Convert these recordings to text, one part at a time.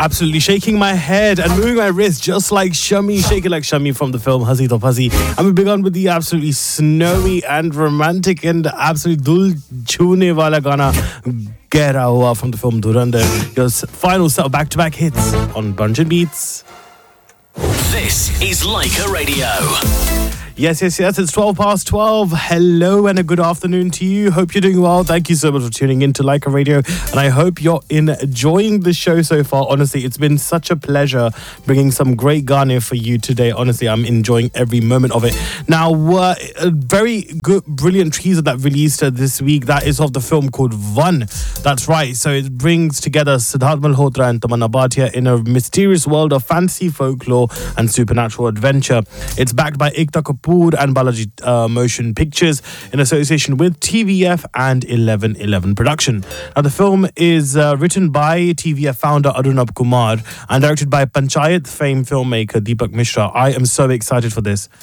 Absolutely shaking my head and moving my wrist just like Shami, shake it like Shami from the film Hasi to Fasi. And we begun with the absolutely snowy and romantic and absolutely dul chune wala gana Gehra Hua from the film Dhurandhar. Your final set of back-to-back hits on Bunch and Beats. This is Leica Radio. Yes, it's 12:12. Hello and a good afternoon to you. Hope you're doing well. Thank you so much for tuning in to Leica Radio. And I hope you're enjoying the show so far. Honestly, it's been such a pleasure bringing some great Ghana for you today. Honestly, I'm enjoying every moment of it. Now, a very good, brilliant teaser that released this week. That is of the film called Van. That's right. So it brings together Siddharth Malhotra and Tamanna Bhatia in a mysterious world of fantasy, folklore and supernatural adventure. It's backed by Ekta Kapoor and Balaji Motion Pictures in association with TVF and 1111 Production. Now, the film is written by TVF founder Arunabh Kumar and directed by Panchayat fame filmmaker Deepak Mishra. I am so excited for this.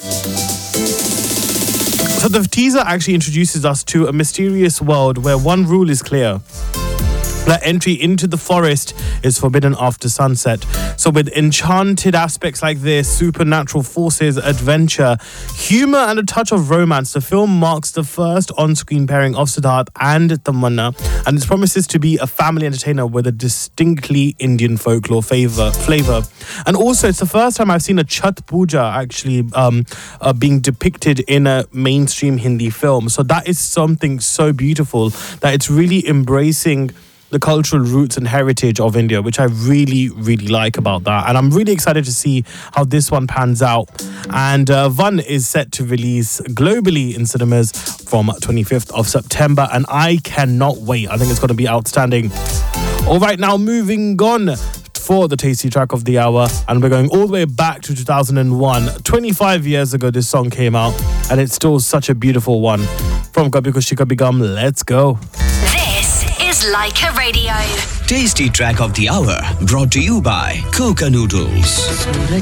So the teaser actually introduces us to a mysterious world where one rule is clear. That entry into the forest is forbidden after sunset. So with enchanted aspects like this, supernatural forces, adventure, humor and a touch of romance, the film marks the first on-screen pairing of Siddharth and Tamanna, and it promises to be a family entertainer with a distinctly Indian folklore flavor. And also, it's the first time I've seen a Chhat Puja actually being depicted in a mainstream Hindi film. So that is something so beautiful that it's really embracing the cultural roots and heritage of India, which I really, really like about that. And I'm really excited to see how this one pans out. And Van is set to release globally in cinemas from 25th of September. And I cannot wait. I think it's going to be outstanding. All right, now moving on for the tasty track of the hour. And we're going all the way back to 2001. 25 years ago, this song came out. And it's still such a beautiful one. From Kabhi Khushi Kabhie Gham, let's go. Leica Radio. Tasty track of the hour brought to you by Coca Noodles.